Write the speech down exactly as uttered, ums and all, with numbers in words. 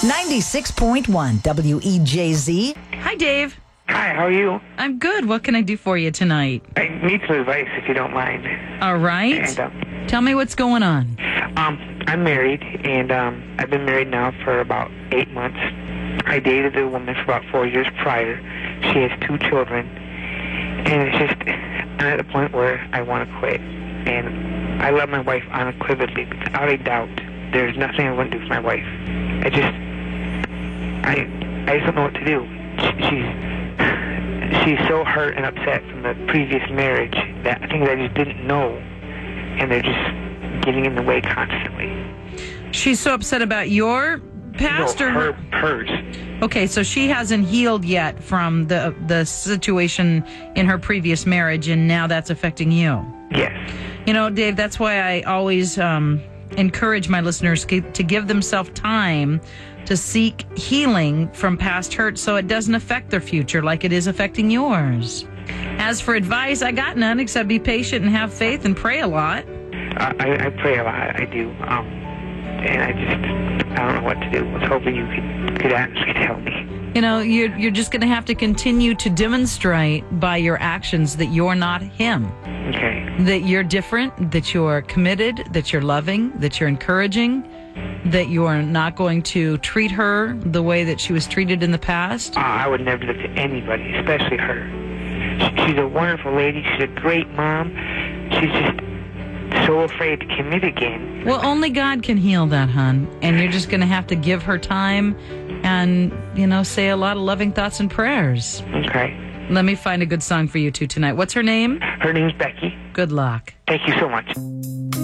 ninety-six point one W E J Z. Hi, Dave. Hi, how are you? I'm good. What can I do for you tonight? I need some advice if you don't mind. All right. And, um, Tell me what's going on. um, I'm married, and um, I've been married now for about eight months. I dated a woman for about four years prior. She has two children, and it's just, I'm at a point where I want to quit. And I love my wife unequivocally, without a doubt. There's nothing I wouldn't do for my wife. I just, I, I just don't know what to do. She's, she's so hurt and upset from the previous marriage that I think I just didn't know, and they're just getting in the way constantly. She's so upset about your past no, or her, her? hers. Okay, so she hasn't healed yet from the the situation in her previous marriage, and now that's affecting you. Yes. You know, Dave, that's why I always um, encourage my listeners to give themselves time to seek healing from past hurt so it doesn't affect their future like it is affecting yours. As for advice, I got none except be patient and have faith and pray a lot. Uh, I, I pray a lot, I do. Um, and I just, I don't know what to do. I was hoping you could, could actually tell me. You know, you're, you're just going to have to continue to demonstrate by your actions that you're not him. Okay. That you're different, that you're committed, that you're loving, that you're encouraging, that you're not going to treat her the way that she was treated in the past. Uh, I would never look to anybody, especially her. She, she's a wonderful lady. She's a great mom. She's just so afraid to commit again. Well, only God can heal that, hon. And you're just going to have to give her time and, you know, say a lot of loving thoughts and prayers. Okay. Let me find a good song for you two tonight. What's her name? Her name's Becky. Good luck. Thank you so much.